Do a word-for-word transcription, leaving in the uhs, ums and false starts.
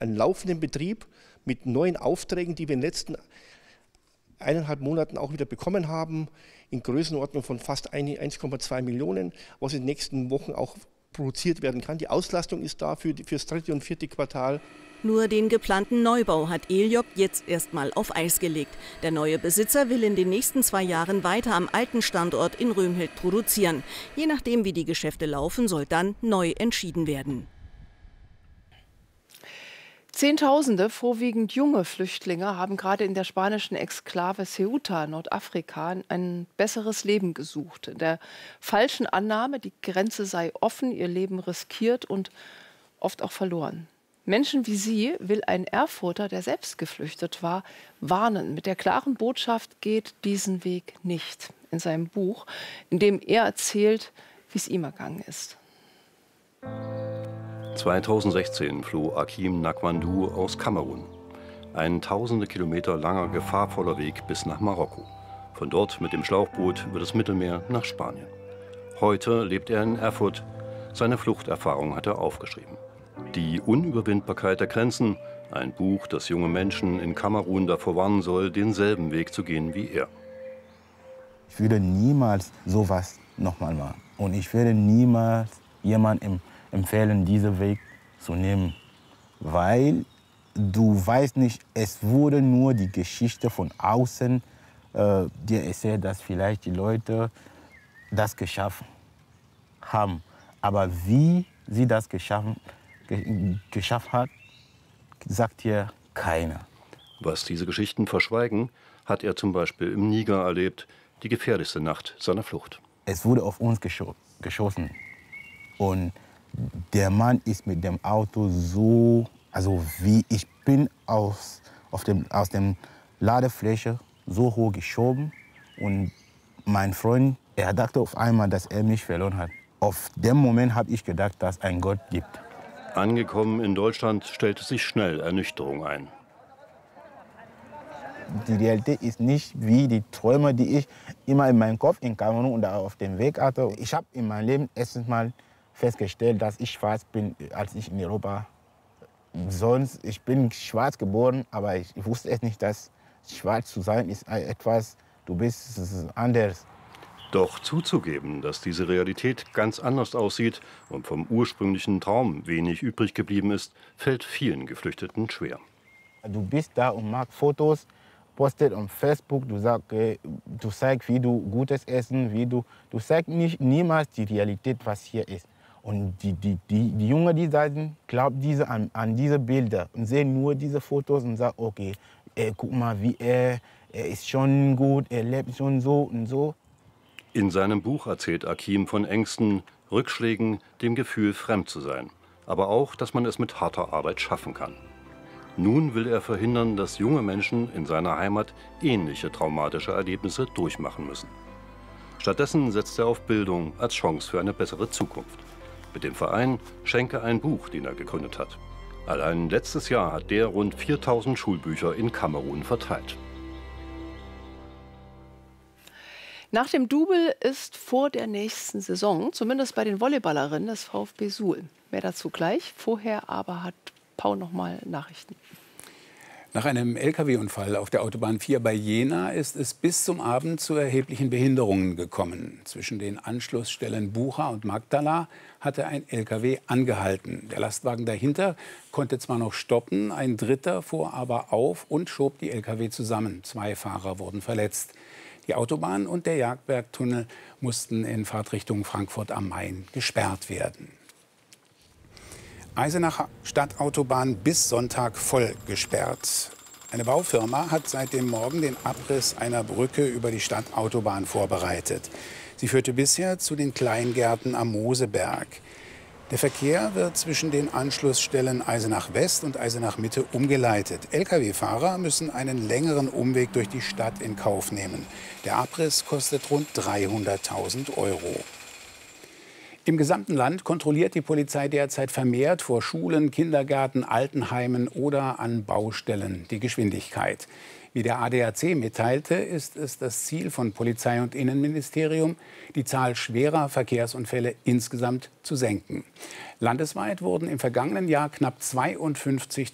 einen laufenden Betrieb mit neuen Aufträgen, die wir in den letzten eineinhalb Monaten auch wieder bekommen haben, in Größenordnung von fast eins Komma zwei Millionen, was in den nächsten Wochen auch produziert werden kann. Die Auslastung ist da für das dritte und vierte Quartal. Nur den geplanten Neubau hat Eliop jetzt erstmal auf Eis gelegt. Der neue Besitzer will in den nächsten zwei Jahren weiter am alten Standort in Römhild produzieren. Je nachdem, wie die Geschäfte laufen, soll dann neu entschieden werden. Zehntausende, vorwiegend junge Flüchtlinge, haben gerade in der spanischen Exklave Ceuta, Nordafrika, ein besseres Leben gesucht. In der falschen Annahme, die Grenze sei offen, ihr Leben riskiert und oft auch verloren. Menschen wie sie will ein Erfurter, der selbst geflüchtet war, warnen. Mit der klaren Botschaft: geht diesen Weg nicht. In seinem Buch, in dem er erzählt, wie es ihm ergangen ist. zweitausendsechzehn floh Akim Nakwandu aus Kamerun. Ein tausende Kilometer langer, gefahrvoller Weg bis nach Marokko. Von dort mit dem Schlauchboot über das Mittelmeer nach Spanien. Heute lebt er in Erfurt. Seine Fluchterfahrung hat er aufgeschrieben. Die Unüberwindbarkeit der Grenzen, ein Buch, das junge Menschen in Kamerun davor warnen soll, denselben Weg zu gehen wie er. Ich würde niemals sowas nochmal machen. Und ich würde niemals jemandem empfehlen, diesen Weg zu nehmen. Weil du weißt nicht, es wurde nur die Geschichte von außen äh, dir erzählt, dass vielleicht die Leute das geschafft haben. Aber wie sie das geschaffen geschafft hat, sagt hier keiner. Was diese Geschichten verschweigen, hat er zum Beispiel im Niger erlebt, die gefährlichste Nacht seiner Flucht. Es wurde auf uns gescho geschossen und der Mann ist mit dem Auto so, also wie ich bin aus, auf dem, aus dem Ladefläche so hoch geschoben und mein Freund, er dachte auf einmal, dass er mich verloren hat. Auf dem Moment habe ich gedacht, dass es einen Gott gibt. Angekommen in Deutschland stellte sich schnell Ernüchterung ein. Die Realität ist nicht wie die Träume, die ich immer in meinem Kopf in Kamerun und auf dem Weg hatte. Ich habe in meinem Leben erstens mal festgestellt, dass ich schwarz bin, als ich in Europa. Sonst, ich bin schwarz geboren, aber ich wusste echt nicht, dass schwarz zu sein ist etwas, du bist anders. Doch zuzugeben, dass diese Realität ganz anders aussieht und vom ursprünglichen Traum wenig übrig geblieben ist, fällt vielen Geflüchteten schwer. Du bist da und machst Fotos, postet auf Facebook, du, sag, du zeigst, wie du gutes Essen, wie du, du zeigst nicht, niemals die Realität, was hier ist. Und die, die, die, die Jungen, die sagen, glauben diese an, an diese Bilder und sehen nur diese Fotos und sagen, okay, äh, guck mal, wie er, er ist schon gut, er lebt schon so und so. In seinem Buch erzählt Akim von Ängsten, Rückschlägen, dem Gefühl, fremd zu sein. Aber auch, dass man es mit harter Arbeit schaffen kann. Nun will er verhindern, dass junge Menschen in seiner Heimat ähnliche traumatische Erlebnisse durchmachen müssen. Stattdessen setzt er auf Bildung als Chance für eine bessere Zukunft. Mit dem Verein Schenke ein Buch, den er gegründet hat. Allein letztes Jahr hat der rund viertausend Schulbücher in Kamerun verteilt. Nach dem Double ist vor der nächsten Saison, zumindest bei den Volleyballerinnen des VfB Suhl. Mehr dazu gleich. Vorher aber hat Paul noch mal Nachrichten. Nach einem L K W-Unfall auf der Autobahn vier bei Jena ist es bis zum Abend zu erheblichen Behinderungen gekommen. Zwischen den Anschlussstellen Bucha und Magdala hatte ein L K W angehalten. Der Lastwagen dahinter konnte zwar noch stoppen, ein dritter fuhr aber auf und schob die L K W zusammen. Zwei Fahrer wurden verletzt. Die Autobahn und der Jagdbergtunnel mussten in Fahrtrichtung Frankfurt am Main gesperrt werden. Eisenacher Stadtautobahn bis Sonntag voll gesperrt. Eine Baufirma hat seit dem Morgen den Abriss einer Brücke über die Stadtautobahn vorbereitet. Sie führte bisher zu den Kleingärten am Moseberg. Der Verkehr wird zwischen den Anschlussstellen Eisenach West und Eisenach Mitte umgeleitet. L K W-Fahrer müssen einen längeren Umweg durch die Stadt in Kauf nehmen. Der Abriss kostet rund dreihunderttausend Euro. Im gesamten Land kontrolliert die Polizei derzeit vermehrt vor Schulen, Kindergärten, Altenheimen oder an Baustellen die Geschwindigkeit. Wie der A D A C mitteilte, ist es das Ziel von Polizei und Innenministerium, die Zahl schwerer Verkehrsunfälle insgesamt zu senken. Landesweit wurden im vergangenen Jahr knapp zweiundfünfzig